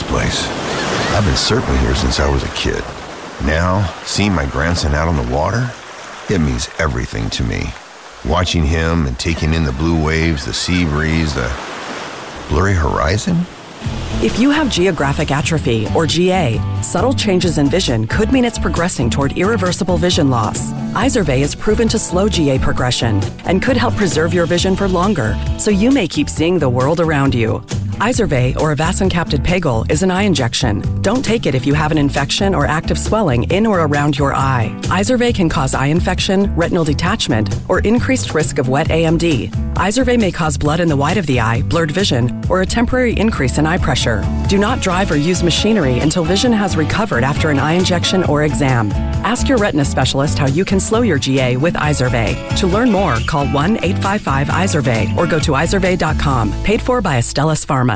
place. I've been surfing here since I was a kid. Now, seeing my grandson out on the water, it means everything to me. Watching him and taking in the blue waves, the sea breeze, the blurry horizon. If you have geographic atrophy, or GA, subtle changes in vision could mean it's progressing toward irreversible vision loss. Izervay is proven to slow GA progression and could help preserve your vision for longer, so you may keep seeing the world around you. Izervay, or avacincaptad pegol, is an eye injection. Don't take it if you have an infection or active swelling in or around your eye. Izervay can cause eye infection, retinal detachment, or increased risk of wet AMD. Izervay may cause blood in the white of the eye, blurred vision, or a temporary increase in eye pressure. Do not drive or use machinery until vision has recovered after an eye injection or exam. Ask your retina specialist how you can slow your GA with Izervay. To learn more, call 1-855-IZERVAY or go to izervay.com. Paid for by Astellas Pharma.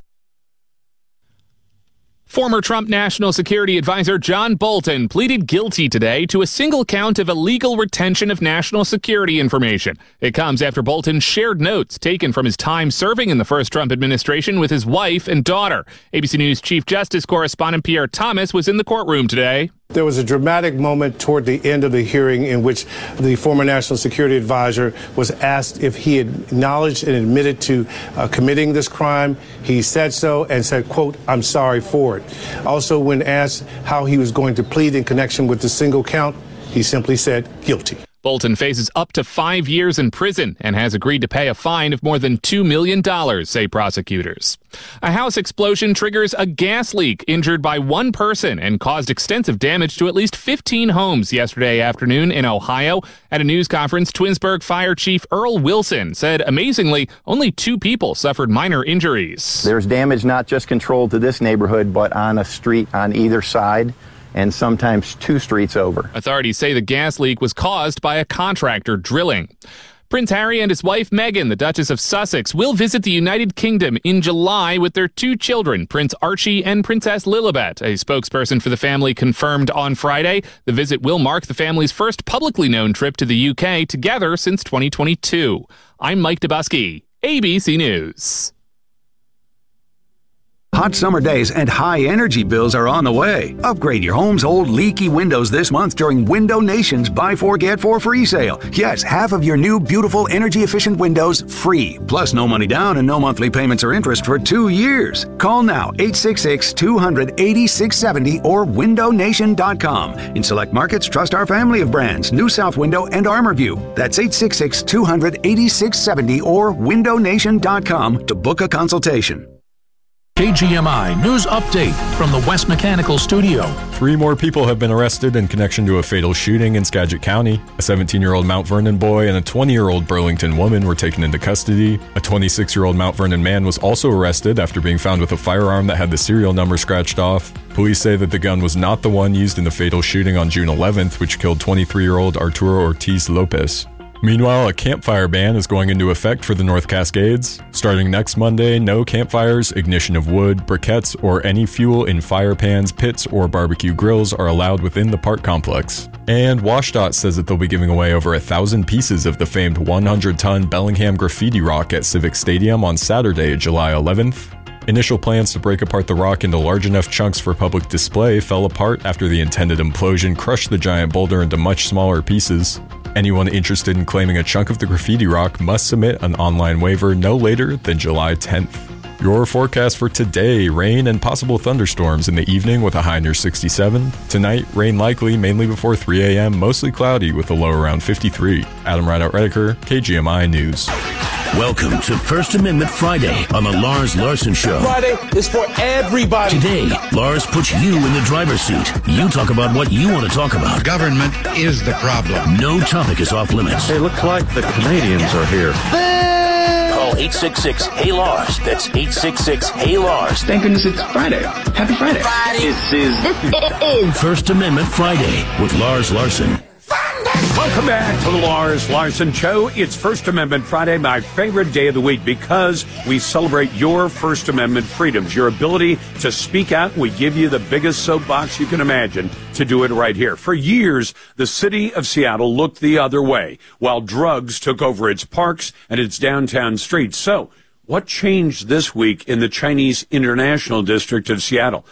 Former Trump National Security Advisor John Bolton pleaded guilty today to a single count of illegal retention of national security information. It comes after Bolton shared notes taken from his time serving in the first Trump administration with his wife and daughter. ABC News Chief Justice correspondent Pierre Thomas was in the courtroom today. There was a dramatic moment toward the end of the hearing in which the former National Security Advisor was asked if he had acknowledged and admitted to committing this crime. He said so and said, quote, "I'm sorry for it." Also, when asked how he was going to plead in connection with the single count, he simply said guilty. Bolton faces up to 5 years in prison and has agreed to pay a fine of more than $2 million, say prosecutors. A house explosion triggers a gas leak, injured by one person and caused extensive damage to at least 15 homes yesterday afternoon in Ohio. At a news conference, Twinsburg Fire Chief Earl Wilson said, amazingly, only 2 people suffered minor injuries. There's damage not just controlled to this neighborhood, but on a street on either side, and sometimes 2 streets over. Authorities say the gas leak was caused by a contractor drilling. Prince Harry and his wife Meghan, the Duchess of Sussex, will visit the United Kingdom in July with their 2 children, Prince Archie and Princess Lilibet. A spokesperson for the family confirmed on Friday the visit will mark the family's first publicly known trip to the UK together since 2022. I'm Mike Dubusky, ABC News. Hot summer days and high energy bills are on the way. Upgrade your home's old leaky windows this month during Window Nation's Buy 4 Get 4 free sale. Yes, half of your new beautiful energy efficient windows free. Plus no money down and no monthly payments or interest for 2 years. Call now 866-200-8670 or windownation.com. In select markets, trust our family of brands, New South Window and ArmorView. That's 866-200-8670 or windownation.com to book a consultation. KGMI News Update from the West Mechanical Studio. 3 more people have been arrested in connection to a fatal shooting in Skagit County. A 17-year-old Mount Vernon boy and a 20-year-old Burlington woman were taken into custody. A 26-year-old Mount Vernon man was also arrested after being found with a firearm that had the serial number scratched off. Police say that the gun was not the one used in the fatal shooting on June 11th, which killed 23-year-old Arturo Ortiz Lopez. Meanwhile, a campfire ban is going into effect for the North Cascades. Starting next Monday, no campfires, ignition of wood, briquettes, or any fuel in fire pans, pits, or barbecue grills are allowed within the park complex. And WashDOT says that they'll be giving away over 1,000 pieces of the famed 100-ton Bellingham graffiti rock at Civic Stadium on Saturday, July 11th. Initial plans to break apart the rock into large enough chunks for public display fell apart after the intended implosion crushed the giant boulder into much smaller pieces. Anyone interested in claiming a chunk of the graffiti rock must submit an online waiver no later than July 10th. Your forecast for today: rain and possible thunderstorms in the evening with a high near 67. Tonight, rain likely mainly before 3 a.m., mostly cloudy with a low around 53. Adam Rideout-Redeker, KGMI News. Welcome to First Amendment Friday on the Lars Larson Show. Friday is for everybody. Today, Lars puts you in the driver's seat. You talk about what you want to talk about. Government is the problem. No topic is off limits. Hey, looks like the Canadians are here. Call 866-HEY-LARS. That's 866-HEY-LARS. Thank goodness it's Friday. Happy Friday. This is First Amendment Friday with Lars Larson. Welcome back to the Lars Larson Show. It's First Amendment Friday, my favorite day of the week, because we celebrate your First Amendment freedoms, your ability to speak out. We give you the biggest soapbox you can imagine to do it right here. For years, the city of Seattle looked the other way while drugs took over its parks and its downtown streets. So, what changed this week in the Chinese International District of Seattle?